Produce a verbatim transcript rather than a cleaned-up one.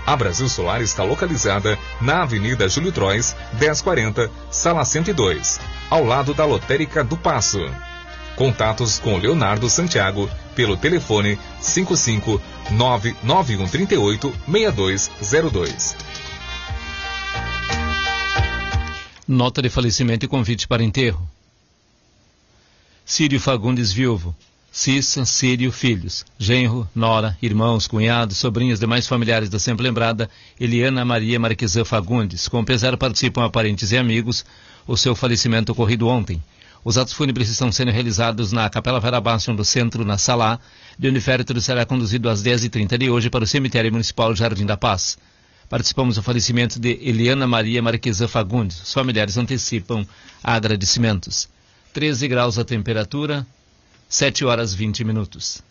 A Brasil Solar está localizada na Avenida Júlio Trois, dez quarenta, Sala cento e dois, ao lado da Lotérica do Paço. Contatos com Leonardo Santiago pelo telefone cinco cinco nove nove um três oito seis dois zero dois. Nota de falecimento e convite para enterro. Círio Fagundes viúvo. Cissa, Círio, filhos, genro, nora, irmãos, cunhados, sobrinhos, demais familiares da sempre lembrada Eliana Maria Marquesan Fagundes. Com pesar participam parentes e amigos. O seu falecimento ocorrido ontem. Os atos fúnebres estão sendo realizados na Capela Vera Bastion do centro, na Sala, de onde o féretro será conduzido às dez e trinta de hoje para o cemitério municipal Jardim da Paz. Participamos do falecimento de Eliana Maria Marquesan Fagundes. Os familiares antecipam agradecimentos. treze graus a temperatura, sete horas e vinte minutos.